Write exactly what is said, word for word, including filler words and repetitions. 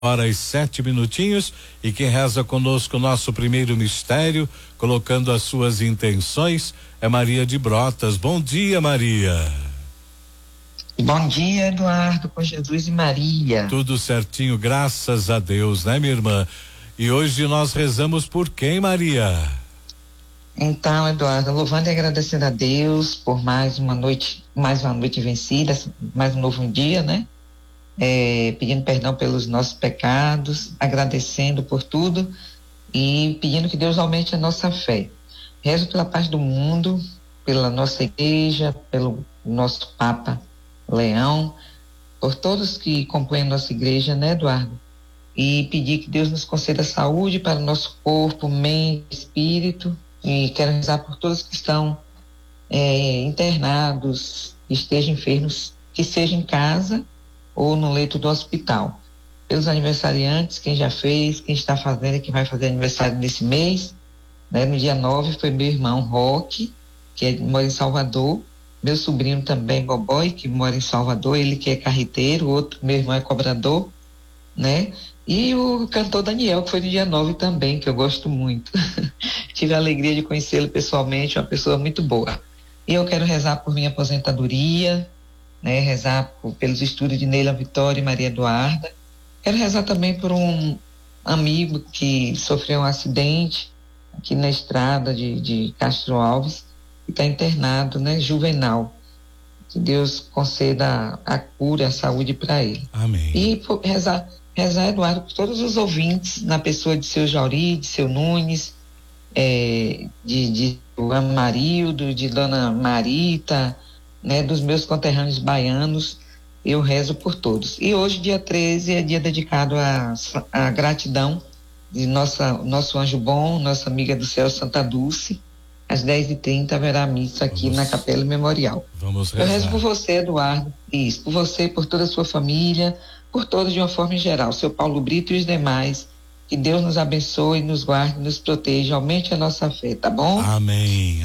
Horas sete minutinhos, e quem reza conosco o nosso primeiro mistério, colocando as suas intenções, é Maria de Brotas. Bom dia, Maria. Bom dia, Eduardo, com Jesus e Maria. Tudo certinho, graças a Deus, né, minha irmã? E hoje nós rezamos por quem, Maria? Então, Eduardo, louvando e agradecendo a Deus por mais uma noite, mais uma noite vencida, mais um novo dia, né? É, pedindo perdão pelos nossos pecados, agradecendo por tudo e pedindo que Deus aumente a nossa fé. Rezo pela paz do mundo, pela nossa igreja, pelo nosso Papa Leão, por todos que compõem a nossa igreja, né, Eduardo? E pedir que Deus nos conceda saúde para o nosso corpo, mente, espírito, e quero rezar por todos que estão é, internados, que estejam enfermos, que sejam em casa ou no leito do hospital. Pelos aniversariantes, quem já fez, quem está fazendo e quem vai fazer aniversário nesse mês, né? No dia nove foi meu irmão Roque, que é, mora em Salvador, meu sobrinho também, Boboy, que mora em Salvador, ele que é carreteiro, outro, meu irmão é cobrador, né? E o cantor Daniel, que foi no dia nove também, que eu gosto muito. Tive a alegria de conhecê-lo pessoalmente, uma pessoa muito boa. E eu quero rezar por minha aposentadoria, né, rezar por, pelos estudos de Neila Vitória e Maria Eduarda. Quero rezar também por um amigo que sofreu um acidente aqui na estrada de, de Castro Alves, que está internado, né, Juvenal. Que Deus conceda a cura, a saúde para ele. Amém. E por, rezar, rezar, Eduardo, por todos os ouvintes, na pessoa de seu Jauri, de seu Nunes, é, de, de Amarildo, de Dona Marita, né, dos meus conterrâneos baianos, eu rezo por todos. E hoje, dia treze, é dia dedicado à, à gratidão de nossa, nosso anjo bom, nossa amiga do céu, Santa Dulce. Às dez e trinta haverá missa aqui vamos, na Capela Memorial. Vamos rezar. Eu rezo por você, Eduardo, isso, por você, por toda a sua família, por todos de uma forma em geral, seu Paulo Brito e os demais. Que Deus nos abençoe, nos guarde, nos proteja, aumente a nossa fé, tá bom? Amém.